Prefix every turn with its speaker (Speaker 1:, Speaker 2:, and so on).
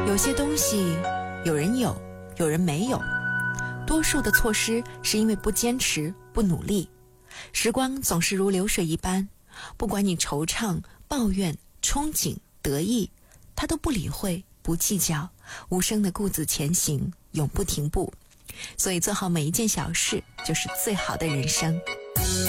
Speaker 1: 有些东西有人有，有人没有，多数的错失是因为不坚持，不努力。时光总是如流水一般，不管你惆怅、抱怨、憧憬、得意，他都不理会，不计较，无声的固自前行，永不停步。所以做好每一件小事，就是最好的人生。